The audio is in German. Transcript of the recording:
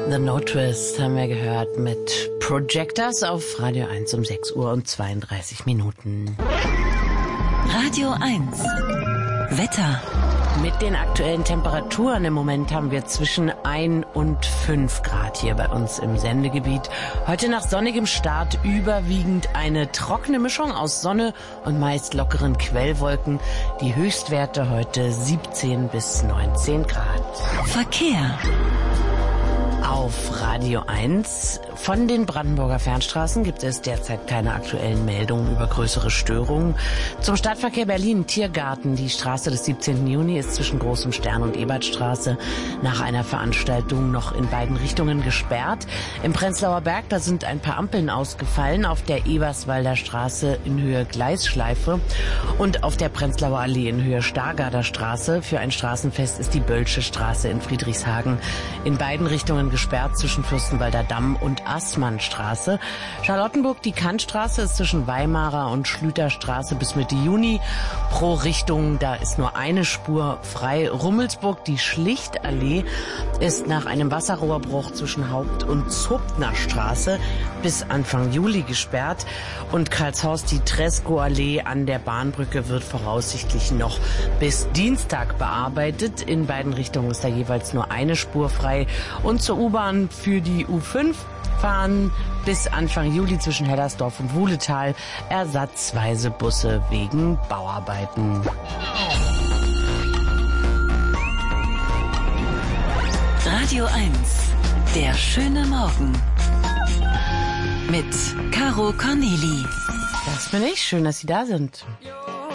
The No Twist haben wir gehört mit Projectors auf Radio 1 um 6 Uhr und 32 Minuten. Radio 1 Wetter. Mit den aktuellen Temperaturen im Moment haben wir zwischen 1 und 5 Grad hier bei uns im Sendegebiet. Heute nach sonnigem Start überwiegend eine trockene Mischung aus Sonne und meist lockeren Quellwolken. Die Höchstwerte heute 17 bis 19 Grad. Verkehr. Auf Radio 1. Von den Brandenburger Fernstraßen gibt es derzeit keine aktuellen Meldungen über größere Störungen. Zum Stadtverkehr Berlin-Tiergarten. Die Straße des 17. Juni ist zwischen Großem Stern und Ebertstraße nach einer Veranstaltung noch in beiden Richtungen gesperrt. Im Prenzlauer Berg, da sind ein paar Ampeln ausgefallen. Auf der Eberswalder Straße in Höhe Gleisschleife und auf der Prenzlauer Allee in Höhe Stargarder Straße. Für ein Straßenfest ist die Bölsche Straße in Friedrichshagen in beiden Richtungen gesperrt zwischen Fürstenwalder Damm und Assmannstraße. Charlottenburg, die Kantstraße ist zwischen Weimarer und Schlüterstraße bis Mitte Juni pro Richtung. Da ist nur eine Spur frei. Rummelsburg, die Schlichtallee ist nach einem Wasserrohrbruch zwischen Haupt- und Zupfnerstraße bis Anfang Juli gesperrt. Und Karlshorst, die Tresco-Allee an der Bahnbrücke wird voraussichtlich noch bis Dienstag bearbeitet. In beiden Richtungen ist da jeweils nur eine Spur frei. Und zur U-Bahn für die U5 fahren bis Anfang Juli zwischen Hellersdorf und Wuhletal ersatzweise Busse wegen Bauarbeiten. Radio 1, der schöne Morgen. Mit Caro Corneli. Das bin ich. Schön, dass Sie da sind.